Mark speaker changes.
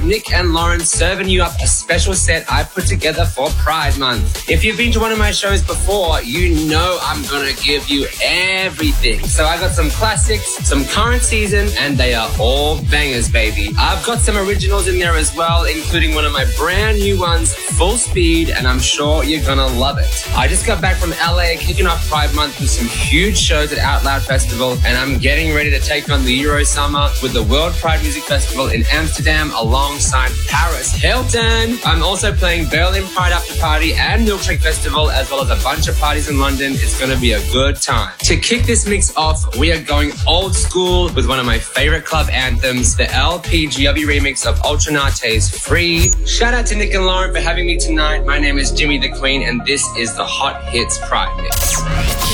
Speaker 1: Nick and Lauren serving you up a special set I put together for Pride Month. If you've been to one of my shows before, you know I'm gonna give you everything. So I got some classics, some current season, and they are all bangers, baby. I've got some originals in there as well, including one of my brand new ones, Full Speed, and I'm sure you're gonna love it. I just got back from LA, kicking off Pride Month with some huge shows at Out Loud Festival, and I'm getting ready to take on the Euro Summer with the World Pride Music Festival in Amsterdam alongside Paris Hilton. I'm also playing Berlin Pride After Party and Milkshake Festival, as well as a bunch of parties in London. It's gonna be a good time. To kick this mix off, we are going old school with one of my favorite club anthems, the LPGW remix of Ultranate's Free. Shout out to Nick and Lauren for having me tonight. My name is Jimmy the Queen, and this is the Hot Hits Pride Mix.